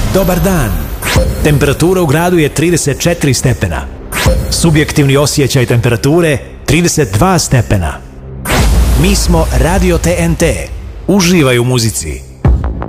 Dobar dan. Temperatura u gradu je 34 stepena. Subjektivni osjećaj temperature 32 stepena. Mi smo Radio TNT. Uživaj u muzici.